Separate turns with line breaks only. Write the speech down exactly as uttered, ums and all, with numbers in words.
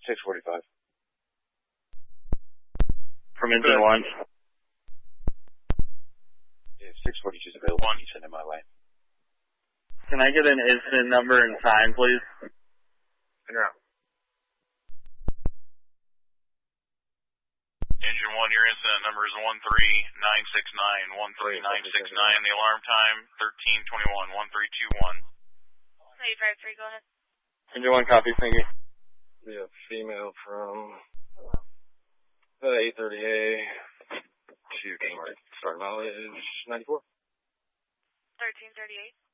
six forty-five.
From engine one.
Yeah, six forty-two is available. One. You send it my way.
Can I get an incident number and time, please?
Send her out.
Engine one, your incident number is one three nine six nine, one three nine six nine. The alarm time, thirteen twenty-one, one three two one.
eight five three, go ahead.
Engine one, copy, thank you.
We have female from uh, eight thirty A to Kmart. Start mileage ninety-four.
thirteen thirty-eight.